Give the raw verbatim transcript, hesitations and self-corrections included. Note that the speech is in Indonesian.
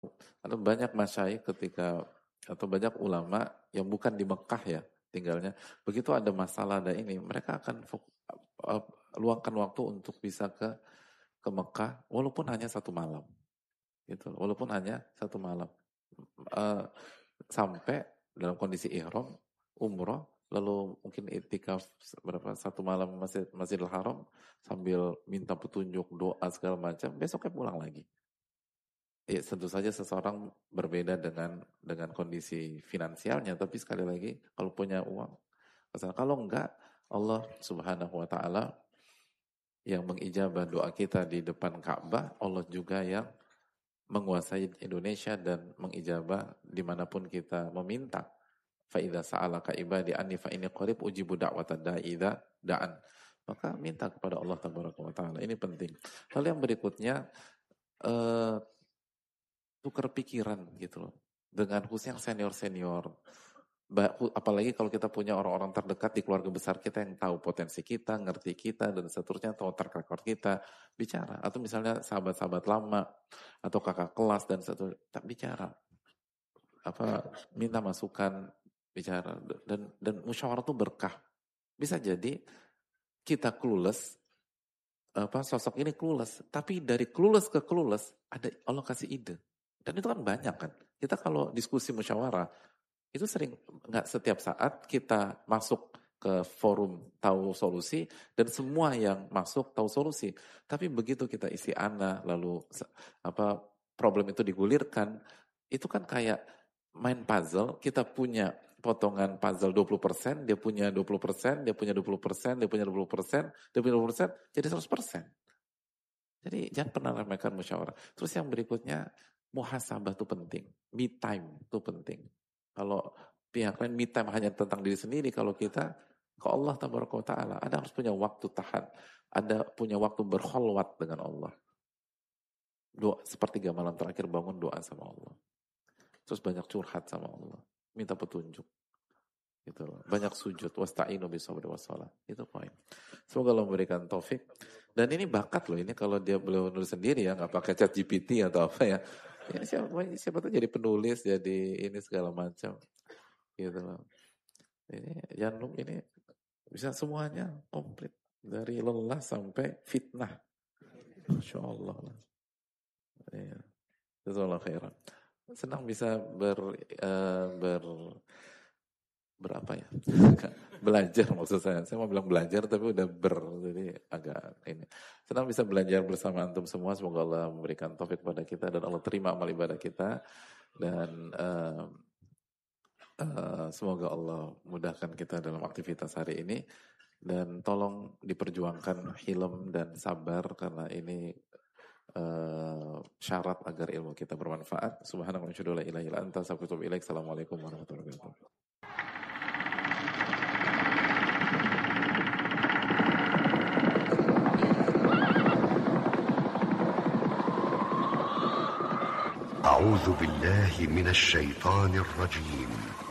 Ada banyak masyayikh ketika atau banyak ulama yang bukan di Mekah ya tinggalnya. Begitu ada masalah ada ini, mereka akan uh, luangkan waktu untuk bisa ke ke Mekah walaupun hanya satu malam. Gitu. Walaupun hanya satu malam. Uh, sampai dalam kondisi ihram, umroh, lalu mungkin itikaf berapa satu malam masjid Masjidil Haram sambil minta petunjuk, doa segala macam, besoknya pulang lagi. Ya, tentu saja seseorang berbeda dengan dengan kondisi finansialnya, tapi sekali lagi kalau punya uang, kalau enggak, Allah Subhanahu wa taala yang mengijabah doa kita di depan Ka'bah, Allah juga yang menguasai Indonesia dan mengijabah dimanapun kita meminta. Fa'idha sa'alaka ibadi anni fa'ini qarib ujibu da'wata da'idha da'an. Maka minta kepada Allah Tabaraka wa ta'ala. Ini penting. Lalu yang berikutnya, uh, tukar pikiran gitu loh. Dengan khusus yang senior-senior. Apalagi kalau kita punya orang-orang terdekat di keluarga besar kita yang tahu potensi kita, ngerti kita, dan seterusnya, tahu track record kita, bicara. Atau misalnya sahabat-sahabat lama, atau kakak kelas, dan seterusnya, tak bicara. Apa, minta masukan, bicara. Dan dan musyawarah itu berkah. Bisa jadi kita clueless, apa sosok ini clueless, tapi dari clueless ke clueless, ada Allah kasih ide. Dan itu kan banyak kan. Kita kalau diskusi musyawarah, itu sering, nggak setiap saat kita masuk ke forum tahu solusi dan semua yang masuk tahu solusi. Tapi begitu kita isi ana lalu apa problem itu digulirkan, itu kan kayak main puzzle, kita punya potongan puzzle dua puluh persen, dia punya dua puluh persen, dia punya dua puluh persen, dia punya dua puluh persen, dia punya dua puluh persen, jadi seratus persen. Jadi jangan pernah remehkan musyawarah. Terus yang berikutnya, muhasabah itu penting, me time itu penting. Kalau pihak lain me time hanya tentang diri sendiri, kalau kita ke Allah Tabaraka wa Ta'ala, ada harus punya waktu tahan, ada punya waktu berkholwat dengan Allah. Doa sepertiga malam terakhir bangun doa sama Allah. Terus banyak curhat sama Allah, minta petunjuk. Gitu loh. Banyak sujud, wasta'inu bisabri wassalah. Itu poin. Semoga Allah memberikan taufik. Dan ini bakat loh, ini kalau dia belum nulis sendiri ya, nggak pakai chat G P T atau apa ya. Ya siapa, siapa tuh jadi penulis, jadi ini segala macam. Gitu loh. Ini Janum ini bisa semuanya komplit. Dari lelah sampai fitnah. Masya Allah. Ya. Jazakallahu khairan. Senang bisa ber, uh, ber berapa ya? Belajar maksud saya. Saya mau bilang belajar tapi udah ber, jadi agak ini. Senang bisa belajar bersama antum semua. Semoga Allah memberikan taufik kepada kita dan Allah terima amal ibadah kita dan uh, uh, semoga Allah mudahkan kita dalam aktivitas hari ini dan tolong diperjuangkan hilm dan sabar karena ini uh, syarat agar ilmu kita bermanfaat. Subhanallah wa bihamdihi la ilaha illa anta astaghfiruka wa atubu ilaik. Assalamualaikum warahmatullahi wabarakatuh. أعوذ بالله من الشيطان الرجيم